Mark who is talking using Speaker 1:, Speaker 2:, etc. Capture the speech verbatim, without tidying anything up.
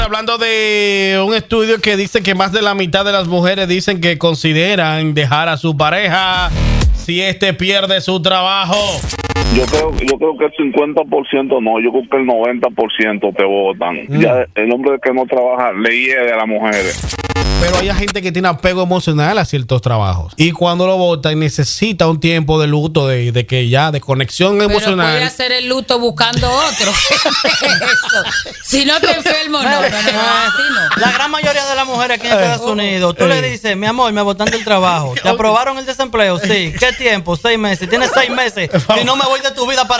Speaker 1: Hablando de un estudio que dice que más de la mitad de las mujeres dicen que consideran dejar a su pareja si este pierde su trabajo.
Speaker 2: Yo creo, yo creo que el cincuenta por ciento no, yo creo que el noventa por ciento te votan. Mm. Ya el hombre que no trabaja le hiede a las mujeres.
Speaker 1: Pero hay gente que tiene apego emocional a ciertos trabajos. Y cuando lo votan necesita un tiempo de luto, de, de que ya, de conexión
Speaker 3: Pero
Speaker 1: emocional.
Speaker 3: puede hacer el luto buscando otro. Eso. Si no te enfermo, no, no, no, no, así no.
Speaker 4: La gran mayoría de las mujeres aquí en Estados Unidos, tú le dices, mi amor, me botaron del trabajo. ¿Te aprobaron el desempleo? Sí. ¿Qué tiempo? Seis meses. Tienes seis meses. Y no me voy de tu vida para